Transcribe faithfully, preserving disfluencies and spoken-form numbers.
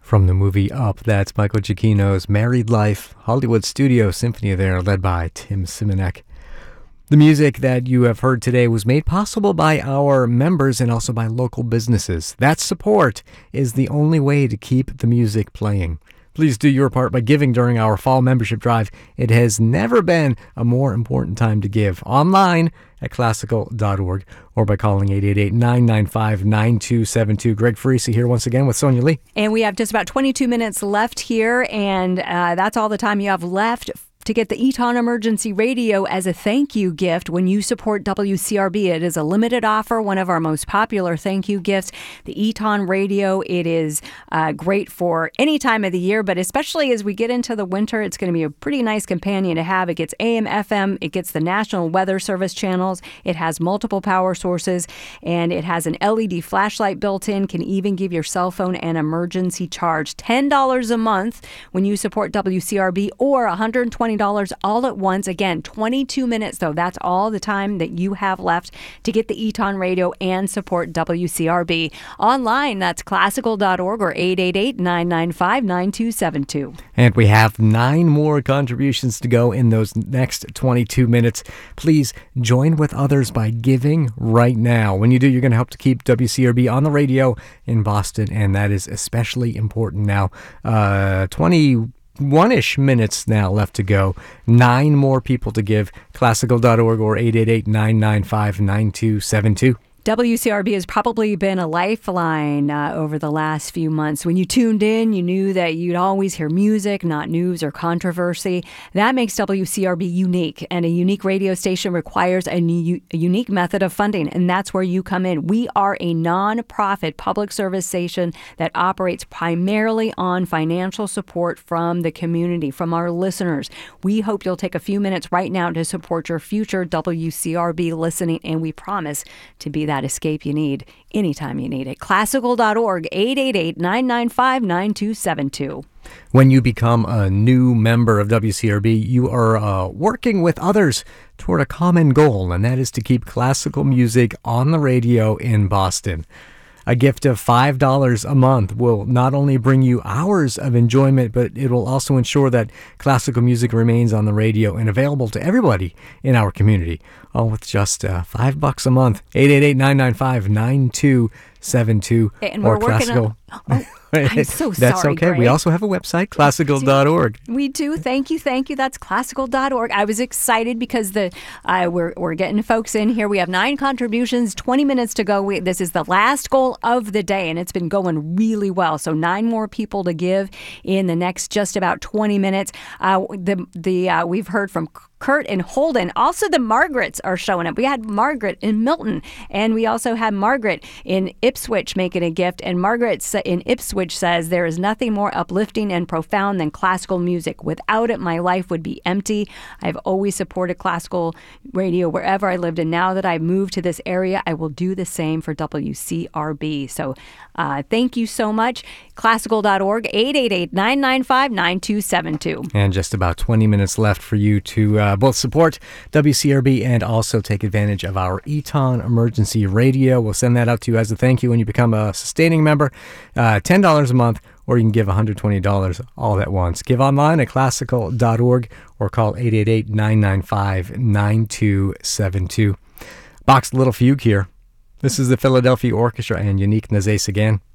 From the movie Up, that's Michael Giacchino's Married Life, Hollywood Studio Symphony there, led by Tim Simonek. The music that you have heard today was made possible by our members and also by local businesses. That support is the only way to keep the music playing. Please do your part by giving during our fall membership drive. It has never been a more important time to give. Online at classical dot org or by calling eight eight eight, nine nine five, nine two seven two. Greg Farisi here once again with Sonia Lee. And we have just about twenty-two minutes left here, and uh, that's all the time you have left to get the Eton Emergency Radio as a thank you gift when you support W C R B. It is a limited offer, one of our most popular thank you gifts. The Eton Radio, it is uh, great for any time of the year, but especially as we get into the winter, it's going to be a pretty nice companion to have. It gets A M, F M, it gets the National Weather Service channels, it has multiple power sources, and it has an L E D flashlight built in, can even give your cell phone an emergency charge. ten dollars a month when you support W C R B, or one hundred twenty dollars all at once. Again, twenty-two minutes, though. That's all the time that you have left to get the Eton Radio and support W C R B. Online, that's classical dot org or eight eight eight, nine nine five, nine two seven two. And we have nine more contributions to go in those next twenty-two minutes. Please join with others by giving right now. When you do, you're going to help to keep W C R B on the radio in Boston, and that is especially important now. Uh, twenty One-ish minutes now left to go. Nine more people to give. classical dot org or eight eight eight, nine nine five, nine two seven two. W C R B has probably been a lifeline uh, over the last few months. When you tuned in, you knew that you'd always hear music, not news or controversy. That makes W C R B unique, and a unique radio station requires a, new, a unique method of funding, and that's where you come in. We are a non-profit public service station that operates primarily on financial support from the community, from our listeners. We hope you'll take a few minutes right now to support your future W C R B listening, and we promise to be that that escape you need anytime you need it. classical dot org, eight eight eight, nine nine five, nine two seven two. When you become a new member of W C R B, you are uh, working with others toward a common goal, and that is to keep classical music on the radio in Boston. A gift of five dollars a month will not only bring you hours of enjoyment, but it will also ensure that classical music remains on the radio and available to everybody in our community. All with just uh, five bucks a month. eight eight eight, nine nine five, nine two seven two. And we're or working classical. on... Oh, I'm so sorry, That's okay. Greg. We also have a website, classical dot org. We do. Thank you. Thank you. That's classical dot org. I was excited because the uh, we're we're getting folks in here. We have nine contributions, twenty minutes to go. We, this is the last goal of the day, and it's been going really well. So nine more people to give in the next just about twenty minutes. Uh, the the uh, we've heard from Kurt and Holden. Also, the Margarets are showing up. We had Margaret in Milton, and we also had Margaret in Ipswich making a gift. And Margaret in Ipswich says, "There is nothing more uplifting and profound than classical music. Without it, my life would be empty. I've always supported classical radio wherever I lived, and now that I've moved to this area, I will do the same for W C R B." So uh, thank you so much. classical dot org, eight eight eight, nine nine five, nine two seven two. And just about twenty minutes left for you to uh, both support W C R B and also take advantage of our Eton Emergency Radio. We'll send that out to you as a thank you when you become a sustaining member. Uh, ten dollars a month, or you can give one hundred twenty dollars all at once. Give online at classical dot org or call eight eight eight, nine nine five, nine two seven two. Boxed Little Fugue here. This is the Philadelphia Orchestra and Unique Nazais again.